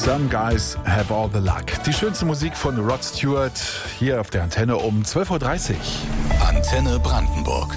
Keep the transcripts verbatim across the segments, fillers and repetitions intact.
Some Guys Have All the Luck. Die schönste Musik von Rod Stewart hier auf der Antenne um zwölf Uhr dreißig. Antenne Brandenburg.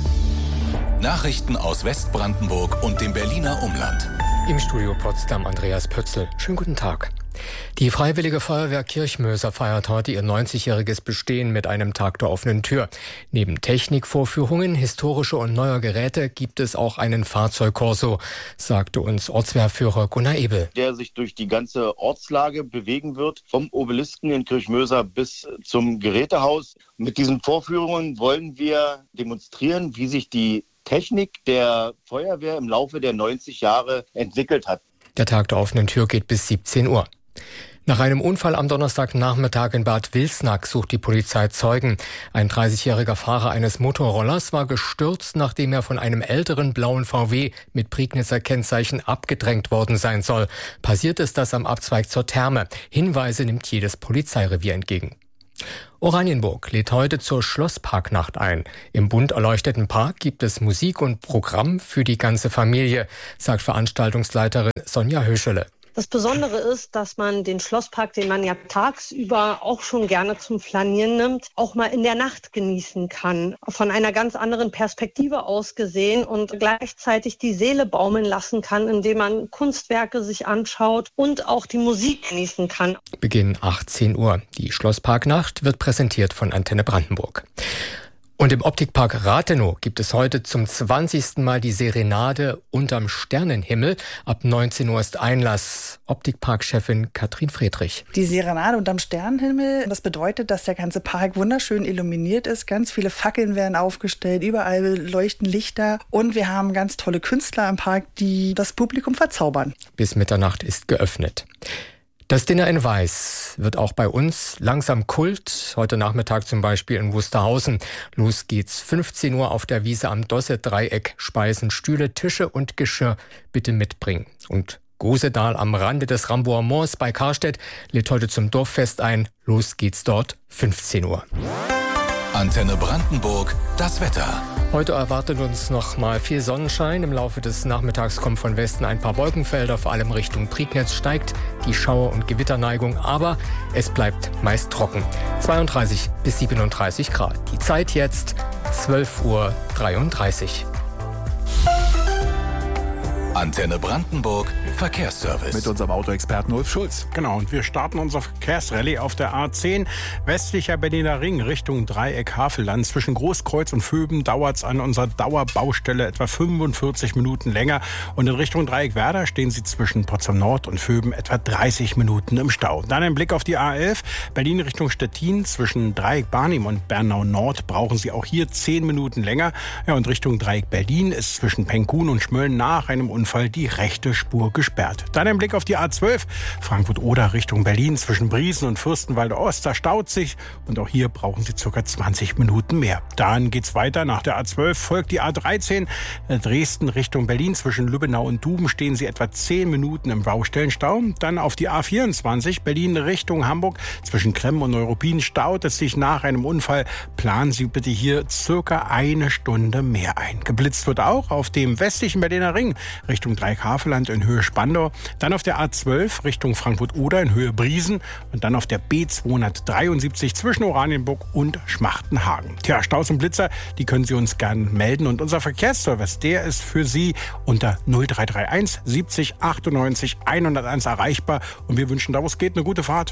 Nachrichten aus Westbrandenburg und dem Berliner Umland. Im Studio Potsdam Andreas Pötzl. Schönen guten Tag. Die Freiwillige Feuerwehr Kirchmöser feiert heute ihr neunzigjähriges Bestehen mit einem Tag der offenen Tür. Neben Technikvorführungen, historische und neuer Geräte gibt es auch einen Fahrzeugkorso, sagte uns Ortswehrführer Gunnar Ebel. Der sich durch die ganze Ortslage bewegen wird, vom Obelisken in Kirchmöser bis zum Gerätehaus. Mit diesen Vorführungen wollen wir demonstrieren, wie sich die Technik der Feuerwehr im Laufe der neunzig Jahre entwickelt hat. Der Tag der offenen Tür geht bis siebzehn Uhr. Nach einem Unfall am Donnerstagnachmittag in Bad Wilsnack sucht die Polizei Zeugen. Ein dreißigjähriger Fahrer eines Motorrollers war gestürzt, nachdem er von einem älteren blauen V W mit Prignitzer Kennzeichen abgedrängt worden sein soll. Passiert ist das am Abzweig zur Therme. Hinweise nimmt jedes Polizeirevier entgegen. Oranienburg lädt heute zur Schlossparknacht ein. Im bunt erleuchteten Park gibt es Musik und Programm für die ganze Familie, sagt Veranstaltungsleiterin Sonja Höschele. Das Besondere ist, dass man den Schlosspark, den man ja tagsüber auch schon gerne zum Flanieren nimmt, auch mal in der Nacht genießen kann. Von einer ganz anderen Perspektive aus gesehen und gleichzeitig die Seele baumeln lassen kann, indem man Kunstwerke sich anschaut und auch die Musik genießen kann. Beginn achtzehn Uhr. Die Schlossparknacht wird präsentiert von Antenne Brandenburg. Und im Optikpark Rathenow gibt es heute zum zwanzigsten Mal die Serenade unterm Sternenhimmel. Ab neunzehn Uhr ist Einlass. Optikpark-Chefin Katrin Friedrich. Die Serenade unterm Sternenhimmel, das bedeutet, dass der ganze Park wunderschön illuminiert ist. Ganz viele Fackeln werden aufgestellt, überall leuchten Lichter. Und wir haben ganz tolle Künstler im Park, die das Publikum verzaubern. Bis Mitternacht ist geöffnet. Das Dinner in Weiß wird auch bei uns langsam Kult. Heute Nachmittag zum Beispiel in Wusterhausen. Los geht's fünfzehn Uhr auf der Wiese am Dosse-Dreieck. Speisen, Stühle, Tische und Geschirr bitte mitbringen. Und Gosedahl am Rande des Ramboer Moors bei Karstedt lädt heute zum Dorffest ein. Los geht's dort, fünfzehn Uhr. Antenne Brandenburg, das Wetter. Heute erwartet uns noch mal viel Sonnenschein. Im Laufe des Nachmittags kommen von Westen ein paar Wolkenfelder, vor allem Richtung Prignitz steigt die Schauer- und Gewitterneigung, aber es bleibt meist trocken. zweiunddreißig bis siebenunddreißig Grad. Die Zeit jetzt zwölf Uhr dreiunddreißig. Antenne Brandenburg, Verkehrsservice. Mit unserem Autoexperten Ulf Schulz. Genau, und wir starten unser Verkehrsrallye auf der A zehn. Westlicher Berliner Ring Richtung Dreieck Havelland. Zwischen Großkreuz und Vöben dauert es an unserer Dauerbaustelle etwa fünfundvierzig Minuten länger. Und in Richtung Dreieck Werder stehen Sie zwischen Potsdam Nord und Vöben etwa dreißig Minuten im Stau. Dann ein Blick auf die A elf. Berlin Richtung Stettin. Zwischen Dreieck Barnim und Bernau Nord brauchen Sie auch hier zehn Minuten länger. Ja, und Richtung Dreieck Berlin ist zwischen Penkun und Schmölln nach einem Unfall die rechte Spur gesperrt. Dann ein Blick auf die A zwölf. Frankfurt-Oder Richtung Berlin zwischen Briesen und Fürstenwalde Ost. Da staut sich und auch hier brauchen Sie ca. zwanzig Minuten mehr. Dann geht's weiter. Nach der A zwölf folgt die A dreizehn. Dresden Richtung Berlin zwischen Lübbenau und Duben stehen Sie etwa zehn Minuten im Baustellenstau. Dann auf die A vierundzwanzig. Berlin Richtung Hamburg zwischen Kremmen und Neuruppin staut es sich nach einem Unfall. Planen Sie bitte hier circa eine Stunde mehr ein. Geblitzt wird auch auf dem westlichen Berliner Ring Richtung Dreieck-Havelland in Höhe Spandau, dann auf der A zwölf Richtung Frankfurt-Oder in Höhe Briesen und dann auf der B zweihundertdreiundsiebzig zwischen Oranienburg und Schmachtenhagen. Tja, Staus und Blitzer, die können Sie uns gerne melden und unser Verkehrsservice, der ist für Sie unter null drei drei eins siebzig achtundneunzig hunderteins erreichbar und wir wünschen, da wo es geht, eine gute Fahrt.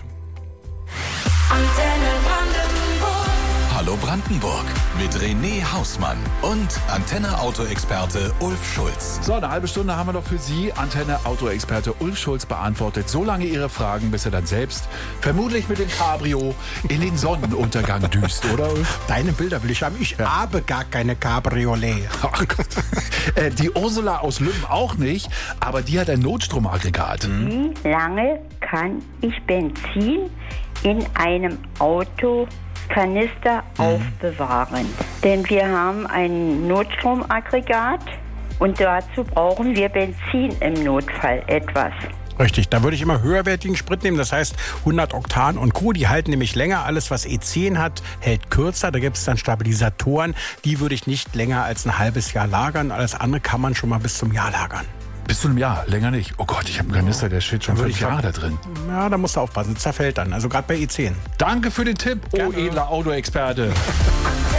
Antenne Brandenburg. Hallo Brandenburg mit René Hausmann und Antenne-Auto-Experte Ulf Schulz. So, eine halbe Stunde haben wir noch für Sie. Antenne-Auto-Experte Ulf Schulz beantwortet so lange Ihre Fragen, bis er dann selbst, vermutlich mit dem Cabrio, in den Sonnenuntergang düst, oder Ulf? Deine Bilder will ich haben. Ich ja. habe gar keine Cabriolet. äh, die Ursula aus Lübben auch nicht, aber die hat ein Notstromaggregat. Wie lange kann ich Benzin in einem Auto Kanister mhm. aufbewahren? Denn wir haben ein Notstromaggregat und dazu brauchen wir Benzin im Notfall etwas. Richtig, da würde ich immer höherwertigen Sprit nehmen, das heißt hundert Oktan und Co. Die halten nämlich länger. Alles, was E zehn hat, hält kürzer. Da gibt es dann Stabilisatoren. Die würde ich nicht länger als ein halbes Jahr lagern. Alles andere kann man schon mal bis zum Jahr lagern. Bis zu einem Jahr, länger nicht. Oh Gott, ich habe einen Kanister, der steht schon fünf Jahre da drin. Ja, da musst du aufpassen, zerfällt dann. Also gerade bei i zehn. Danke für den Tipp, oh edler Autoexperte.